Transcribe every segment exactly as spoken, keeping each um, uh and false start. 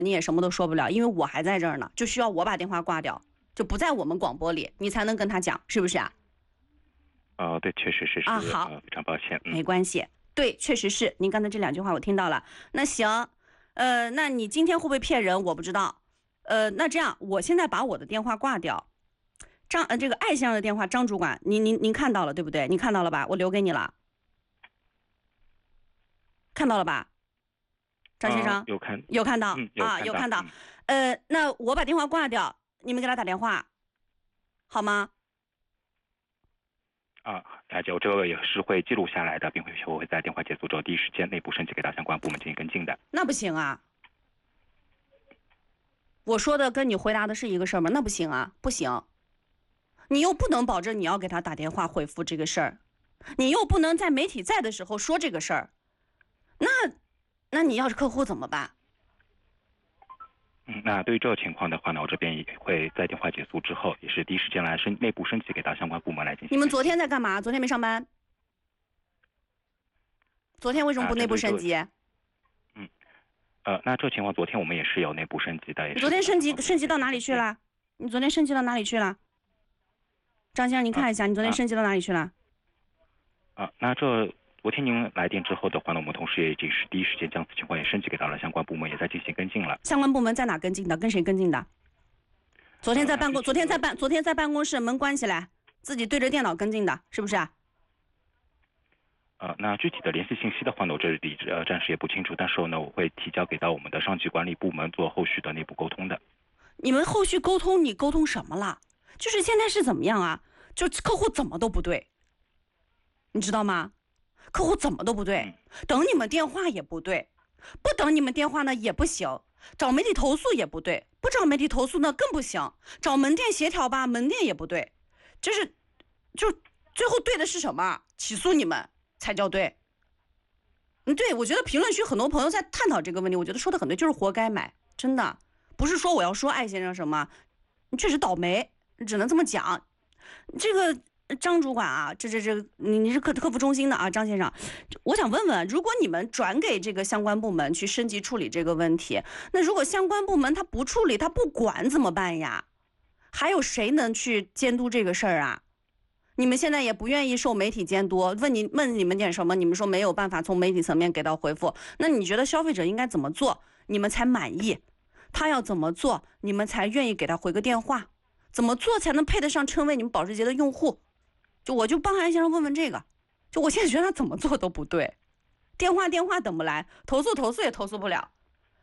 你也什么都说不了，因为我还在这儿呢，就需要我把电话挂掉，就不在我们广播里，你才能跟他讲，是不是啊？ 呃，对，确实是啊，好， 呃、非常抱歉、嗯， 没关系。对，确实是您刚才这两句话我听到了。那行，呃，那你今天会不会骗人？我不知道。呃，那这样，我现在把我的电话挂掉。张呃，这个艾先生的电话，张主管，您您您看到了对不对？您看到了吧？我留给你了，看到了吧？张先生、 呃、有看有看到、 嗯、有啊， 看有看到。 嗯、 呃，那我把电话挂掉，你们给他打电话，好吗？ 啊，了解，我这个也是会记录下来的，并会我会在电话结束之后第一时间内部升级给到相关部门进行跟进的。 那不行啊！我说的跟你回答的是一个事儿吗？那不行啊，不行。你又不能保证你要给他打电话回复这个事儿，你又不能在媒体在的时候说这个事儿，那，那你要是客户怎么办？ 嗯，那对于这个情况的话呢，我这边也会在电话结束之后，也是第一时间来升内部升级给到相关部门来进行。 你们昨天在干嘛？昨天没上班？昨天为什么不内部升级？ 啊、嗯，呃，那这情况昨天我们也是有内部升级的。也是昨天升级升级到哪里去了？你昨天升级到哪里去了？张先生，您看一下，啊、你昨天升级到哪里去了？ 啊，那这。昨天您来电之后的话呢，我们同时也已经是第一时间将此情况也升级给到了相关部门，也在进行跟进了。 相关部门在哪跟进的？跟谁跟进的？昨天在办公，呃、昨天在办，昨天在办公室门关起来，自己对着电脑跟进的，是不是啊？ 呃，那具体的联系信息的话呢，我这里呃暂时也不清楚，但是呢，我会提交给到我们的上级管理部门做后续的内部沟通的。 你们后续沟通，你沟通什么了？就是现在是怎么样啊？就客户怎么都不对，你知道吗？客户怎么都不对，等你们电话也不对，不等你们电话呢也不行，找媒体投诉也不对，不找媒体投诉呢更不行，找门店协调吧，门店也不对，就是就最后对的是什么？起诉你们才叫对。嗯，对，我觉得评论区很多朋友在探讨这个问题，我觉得说的很对，就是活该买，真的不是说我要说艾先生什么，你确实倒霉，只能这么讲。这个张主管啊，这这这，你你是客客服中心的啊，张先生，我想问问，如果你们转给这个相关部门去升级处理这个问题，那如果相关部门他不处理，他不管怎么办呀？还有谁能去监督这个事儿啊？你们现在也不愿意受媒体监督，问你问你们点什么，你们说没有办法从媒体层面给到回复，那你觉得消费者应该怎么做，你们才满意？他要怎么做，你们才愿意给他回个电话？怎么做才能配得上称为你们保时捷的用户？就我就帮安先生问问这个，就我现在觉得他怎么做都不对，电话电话等不来，投诉投诉也投诉不了。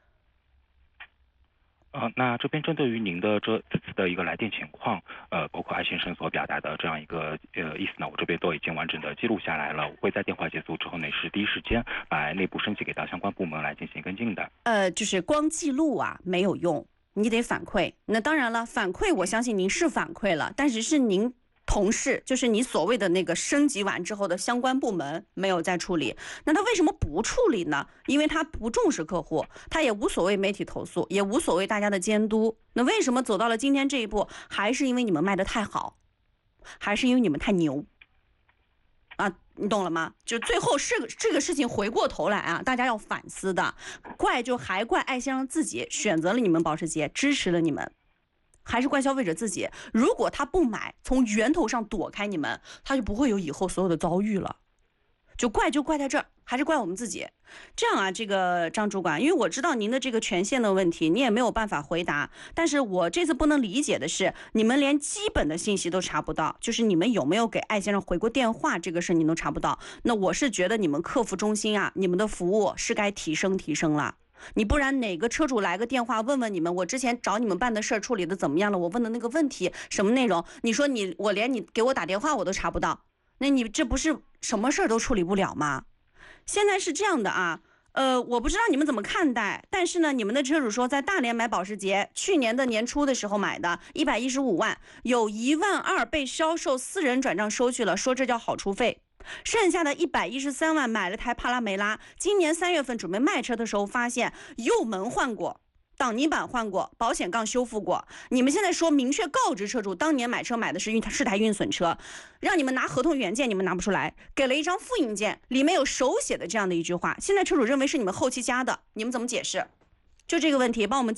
呃，那这边针对于您的这此次的一个来电情况，呃，包括艾先生所表达的这样一个呃意思呢，我这边都已经完整的记录下来了。我会在电话结束之后呢，是第一时间把内部升级给到相关部门来进行跟进的。 呃，就是光记录啊没有用，你得反馈。那当然了，反馈我相信您是反馈了，但是是您同事，就是你所谓的那个升级完之后的相关部门没有再处理，那他为什么不处理呢？因为他不重视客户，他也无所谓媒体投诉，也无所谓大家的监督。那为什么走到了今天这一步？还是因为你们卖得太好，还是因为你们太牛啊？你懂了吗？就最后是这个事情回过头来啊，大家要反思的，怪就还怪艾先生自己选择了你们保时捷，支持了你们。还是怪消费者自己，如果他不买，从源头上躲开你们，他就不会有以后所有的遭遇了。就怪就怪在这儿，还是怪我们自己。这样啊，这个张主管，因为我知道您的这个权限的问题，你也没有办法回答。但是我这次不能理解的是，你们连基本的信息都查不到，就是你们有没有给艾先生回过电话这个事你都查不到。那我是觉得你们客服中心啊，你们的服务是该提升提升了。你不然哪个车主来个电话问问你们，我之前找你们办的事儿处理的怎么样了？我问的那个问题什么内容？你说你我连你给我打电话我都查不到，那你这不是什么事儿都处理不了吗？现在是这样的啊，呃，我不知道你们怎么看待，但是呢，你们的车主说在大连买保时捷，去年的年初的时候买的，一百一十五万，有一万二被销售私人转账收去了，说这叫好处费。剩下的一百一十三万买了台帕拉梅拉，今年三月份准备卖车的时候发现油门换过，挡泥板换过，保险杠修复过。你们现在说明确告知车主，当年买车买的是运是台运损车，让你们拿合同原件，你们拿不出来，给了一张复印件，里面有手写的这样的一句话，现在车主认为是你们后期加的，你们怎么解释？ 就这个问题，帮我们。